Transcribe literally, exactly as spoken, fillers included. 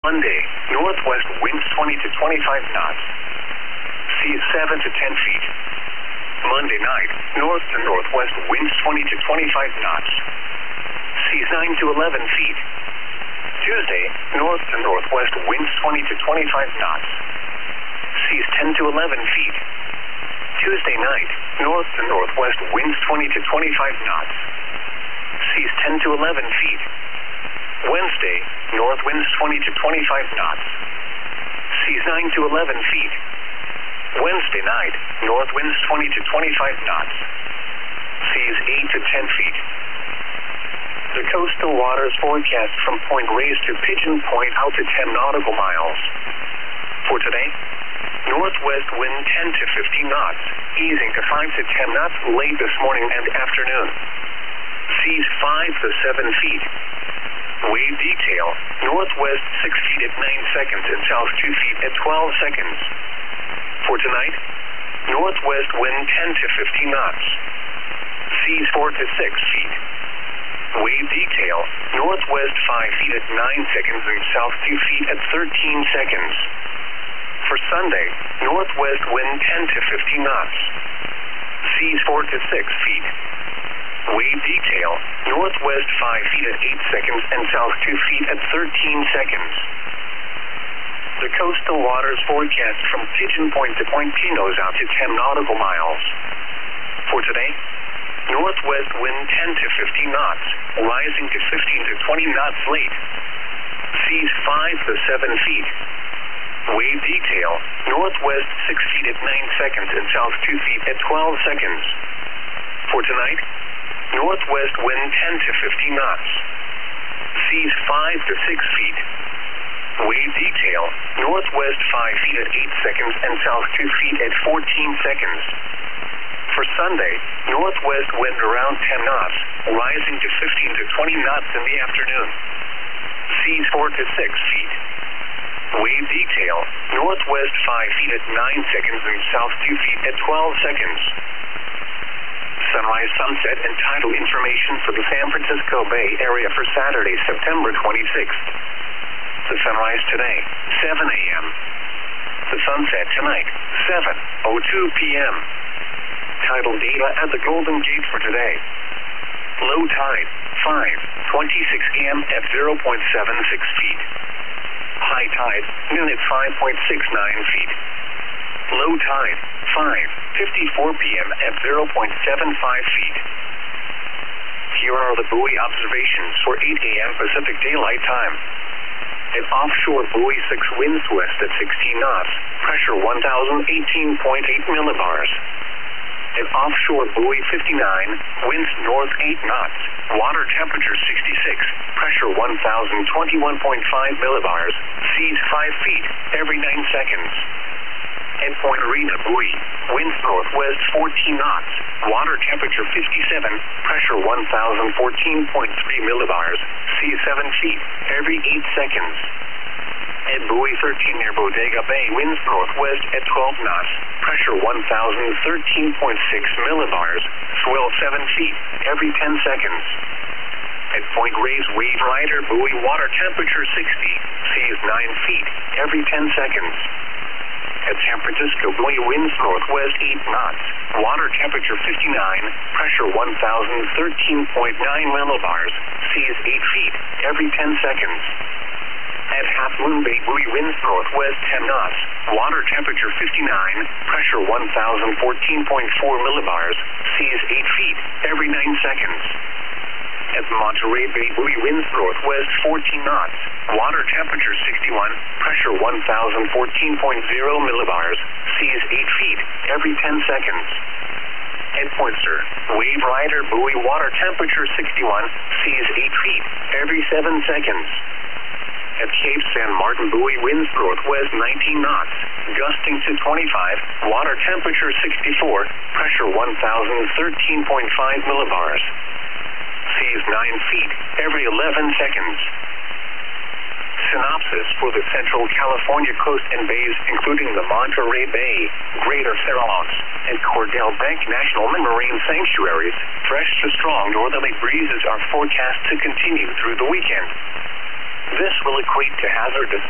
Monday, northwest winds twenty to twenty-five knots. Seas seven to ten feet. Monday night, north to northwest winds twenty to twenty-five knots. Seas nine to eleven feet. Tuesday, north to northwest winds twenty to twenty-five knots. Seas ten to eleven feet. Tuesday night, north to northwest winds twenty to twenty-five knots. Seas ten to eleven feet. Wednesday, north winds twenty to twenty-five knots. Seas nine to eleven feet. Wednesday night, north winds twenty to twenty-five knots. Seas eight to ten feet. The coastal waters forecast from Point Reyes to Pigeon Point out to ten nautical miles. For today, northwest wind ten to fifteen knots, easing to five to ten knots late this morning and afternoon. Seas five to seven feet. Wave detail, northwest six feet at nine seconds and south two feet at twelve seconds. For tonight, northwest wind ten to fifteen knots. Seas four to six feet. Wave detail, northwest five feet at nine seconds and south two feet at thirteen seconds. For Sunday, northwest wind ten to fifteen knots. Seas four to six feet. Wave detail, northwest five feet at eight seconds and south two feet at thirteen seconds. The coastal waters forecast from Pigeon Point to Point Pinos out to ten nautical miles. For today, northwest wind ten to fifteen knots, rising to fifteen to twenty knots late. Seas five to seven feet. Wave detail, northwest six feet at nine seconds and south two feet at twelve seconds. For tonight, northwest wind ten to fifteen knots. Seas five to six feet. Wave detail, northwest five feet at eight seconds and south two feet at fourteen seconds. For Sunday, northwest wind around ten knots, rising to fifteen to twenty knots in the afternoon. Seas four to six feet. Wave detail, northwest five feet at nine seconds and south two feet at twelve seconds. Sunrise, sunset, and tidal information for the San Francisco Bay Area for Saturday, September twenty-sixth. The sunrise today, seven a m The sunset tonight, seven oh two p m Tidal data at the Golden Gate for today. Low tide, five twenty-six a m at zero point seven six feet. High tide, noon at five point six nine feet. Low tide, five fifty-four p m at zero point seven five feet. Here are the buoy observations for eight a m Pacific Daylight Time. At offshore buoy six, winds west at sixteen knots, pressure one thousand eighteen point eight millibars. At offshore buoy fifty-nine, winds north eight knots, water temperature sixty-six, pressure one thousand twenty-one point five millibars, seas five feet every nine seconds. At Point Arena buoy, winds northwest fourteen knots, water temperature fifty-seven, pressure one thousand fourteen point three millibars, seas seven feet every eight seconds. At buoy thirteen near Bodega Bay, winds northwest at twelve knots, pressure one thousand thirteen point six millibars, swell seven feet every ten seconds. At Point Reyes Wave Rider buoy, water temperature sixty, seas nine feet every ten seconds. At San Francisco buoy, winds northwest eight knots, water temperature fifty-nine, pressure one thousand thirteen point nine millibars, seas eight feet every ten seconds. At Half Moon Bay buoy, winds northwest ten knots, water temperature fifty-nine, pressure one thousand fourteen point four millibars, seas eight feet every nine seconds. At Monterey Bay buoy, winds northwest fourteen knots, water temperature sixty-one, pressure one thousand fourteen point zero millibars, seas eight feet every ten seconds. At Pointer, Wave Rider buoy, water temperature sixty-one, seas eight feet every seven seconds. At Cape San Martin buoy, winds northwest nineteen knots, gusting to twenty-five, water temperature sixty-four, pressure one thousand thirteen point five millibars. Seas nine feet every eleven seconds. Synopsis for the Central California coast and bays, including the Monterey Bay, Greater Farallones, and Cordell Bank National Marine Sanctuaries. Fresh to strong northerly breezes are forecast to continue through the weekend. This will equate to hazardous